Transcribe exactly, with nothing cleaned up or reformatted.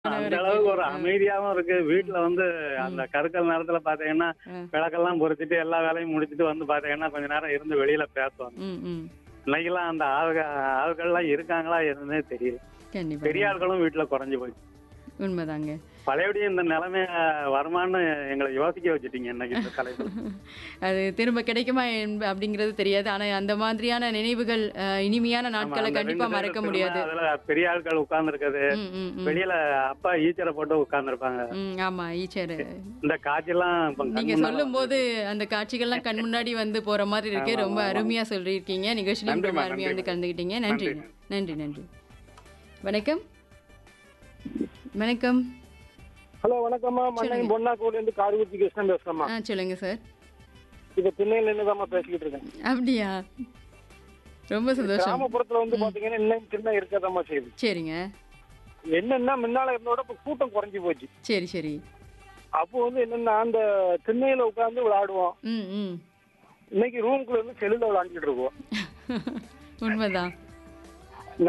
அந்த கணவர அளவுக்கு கேள்வி. ஒரு அ. அமைதியாவும் இருக்கு. ம். வீட்ல வந்து அந்த ம். கருக்கல் நேரத்துல பாத்தீங்கன்னா, அ. விளக்கெல்லாம் பொருத்திட்டு எல்லா வேலையும் முடிச்சுட்டு வந்து பாத்தீங்கன்னா, கொஞ்ச நேரம் இருந்து வெளியில பேசுவாங்க. ம், ம். இன்னைக்கெல்லாம் அந்த ஆள்க ஆள்கள்லாம் இருக்காங்களா என்னன்னே தெரியல. கண்டிப்பா, பெரிய கண்டிப்பா. ஆள்களும் வீட்ல குறைஞ்சு போச்சு. உண்மதாங்க. பழையபடியும் இந்த நிலைமை வருமான்னு எங்கள யோசிக்க வச்சுட்டீங்க இன்னைக்கு இந்த தலைப்புல. அது திரும்ப கிடைக்குமா என்ப அப்படிங்கிறது தெரியாது. ஆனா அந்த மாதிரியான நினைவுகள், அ இனிமையான ஆமா. நாட்கள அந்த கண்டிப்பா ரெண்டு சைடு மறக்க திரும்ப முடியாது. அதுல பெரிய ஆட்கள் உட்கார்ந்திருக்கிறது. ம், ம், ம். வெளியில அப்பா ஈச்சர போட்டு உட்கார்ந்திருப்பாங்க. ம். ஆமா. ஈச்சரு. இந்த காட்சிலாம் இப்ப கண் நீங்க முன்னால சொல்லும்போது வந்துருச்சு. அந்த காட்சிகள்லாம் கண் முன்னாடி வந்து போற மாதிரி இருக்கு. ஆமா, ரொம்ப ஆமா, ஆமா. அருமையா சொல்லியிருக்கீங்க. நிகழ்ச்சியிலயும் ரொம்ப நன்றிம்மா, அருமையா வந்து நன்றிம்மா. கலந்துக்கிட்டீங்க. நன்றி. நன்றிங்க. நன்றி, நன்றி. வணக்கம். வணக்கம். ஹலோ வணக்கம்மா. சொல்லுங்க. மண்ணையும் பொன்னாக்கூர்லேருந்து காரக்குறிச்சி கிருஷ்ணன் பேசுறேம்மா. ஆ சொல்லுங்க சார். இப்ப திண்ணையிலேருந்து தாம்மா பேசிக்கிட்டு இருக்கேன். அப்படியா? ரொம்ப சந்தோஷம். கிராமப்புறத்துல வந்து ம். பாத்தீங்கன்னா இன்னும் திண்ணை இருக்கதாம்மா செய்யுது. சரிங்க. என்னன்னா முன்னால இருந்தோட இப்ப கூட்டம் குறைஞ்சு போச்சு. சரி, சரி. அப்போ வந்து என்னன்னா அந்த திண்ணையில உட்கார்ந்து விளையாடுவோம். ம், ம். இன்னைக்கு ரூம்குள்ள இருந்து செல்லுல விளையாண்டுட்டு இருக்கோம். உண்மதான்.